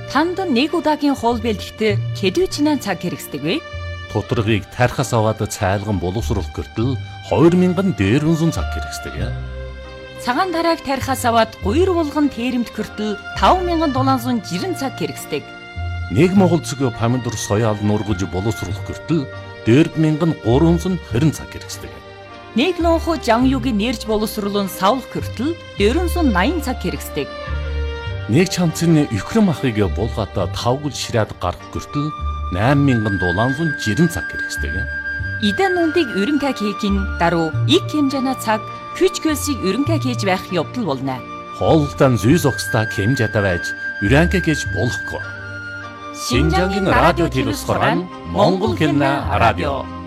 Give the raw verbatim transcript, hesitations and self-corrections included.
Танд нэг удаагийн хоол бэлтгэхдээ хэдвэчнээ цаг хэрэгсдэг вэ? Тутаргыг тархас аваад цайлган боловсруулах гэртэл хоёр мянган дээрвэнзэн цаг хэрэгсдэг. Цагаан тарааг тархас аваад гуйр булган тэрэмт гэртэл таван мянган долоонзон жирэн цаг хэрэгсдэг. Нэг монгол цэг помидор соёал нургаж боловсруулах гэртэл дөрв мянган гуравзан хорин цаг хэрэгсдэг. Нэг лонхо жан юуг нэрж боловсруулан савлах гэртэл дөрвөнзөн наян цаг хэрэгсдэг. Нэг чанцны өхрөм ахыг булгаата тавгал шираад гарах гэртэл найман мянган долоонзон жирэн цаг хэрэгсдэг. Идэн нүндийг өрөнгө хийхин даруй их хэмжээний цаг хүч хөлсийг өрөнгө хийж байх явдал болно. Хоолтон зүй зогсдаа хэмжээтэй байж өрөнгө гэж болохгүй. Шинжангийн радио телевизээр Монгол хэлний радио